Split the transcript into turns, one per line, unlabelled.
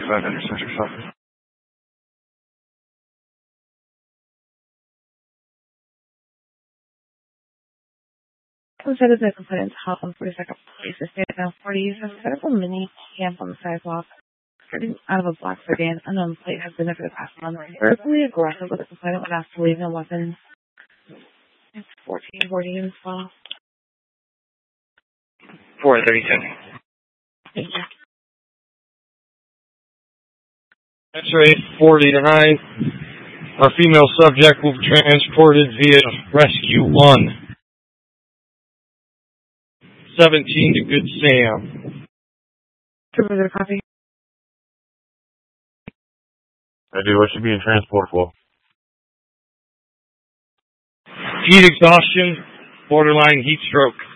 225 Anderson yourself.
Instead of the complainant's house on 42nd Place, the state of 40 has set up a mini camp on the sidewalk. Skirting out of a black sedan, unknown plate has been there for the past month. Verbally aggressive with the complainant when asked to leave no weapons. It's 1440 as well.
437.
Thank you.
X-ray 49. Our female subject will be transported via Rescue 1. 17 to Good Sam.
Supervisor, copy.
I do. What should be in transport for?
Heat exhaustion, borderline heat stroke.